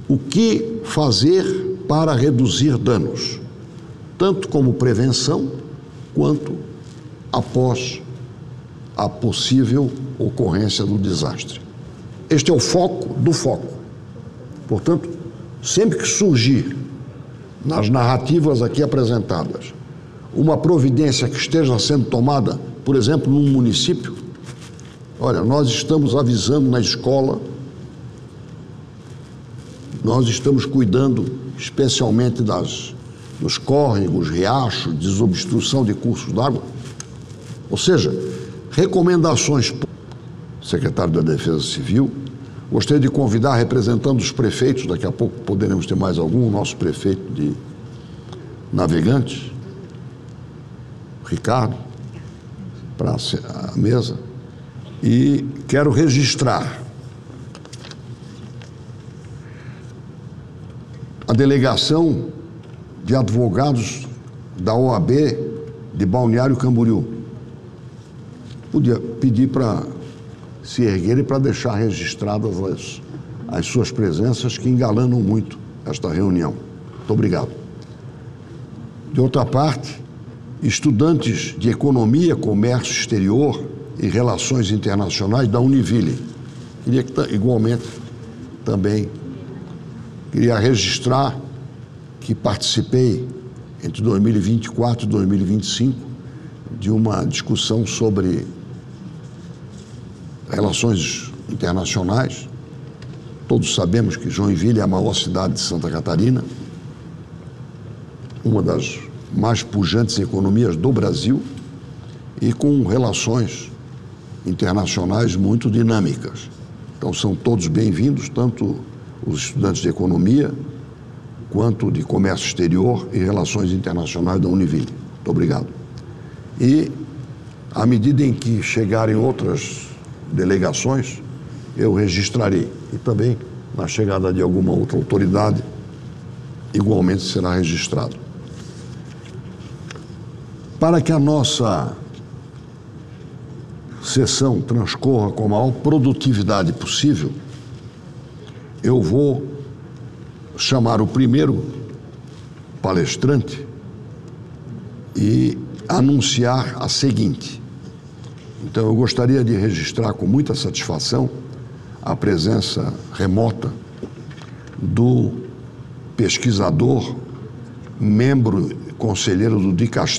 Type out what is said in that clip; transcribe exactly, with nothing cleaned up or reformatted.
o que fazer para reduzir danos, tanto como prevenção, quanto após a possível ocorrência do desastre. Este é o foco do foco. Portanto, sempre que surgir nas narrativas aqui apresentadas uma providência que esteja sendo tomada, por exemplo, num município, olha, nós estamos avisando na escola, nós estamos cuidando especialmente das, dos córregos, riachos, desobstrução de cursos d'água. Ou seja, recomendações. Secretário da Defesa Civil, gostaria de convidar, representando os prefeitos, daqui a pouco poderemos ter mais algum, o nosso prefeito de Navegantes, Ricardo, para a mesa, e quero registrar a delegação de advogados da O A B de Balneário Camboriú. Podia pedir para se erguerem para deixar registradas as, as suas presenças, que engalanam muito esta reunião. Muito obrigado. De outra parte, estudantes de Economia, Comércio Exterior e Relações Internacionais da Univille. Queria que, igualmente, também queria registrar que participei entre dois mil e vinte e quatro e dois mil e vinte e cinco de uma discussão sobre relações internacionais. Todos sabemos que Joinville é a maior cidade de Santa Catarina, uma das mais pujantes economias do Brasil e com relações internacionais muito dinâmicas. Então são todos bem-vindos, tanto os estudantes de Economia quanto de Comércio Exterior e Relações Internacionais da Univille. Muito obrigado. E, à medida em que chegarem outras delegações, eu registrarei. E também, na chegada de alguma outra autoridade, igualmente será registrado. Para que a nossa sessão transcorra com a maior produtividade possível, eu vou chamar o primeiro palestrante e anunciar a seguinte. Então, eu gostaria de registrar com muita satisfação a presença remota do pesquisador, membro, conselheiro do DICAST,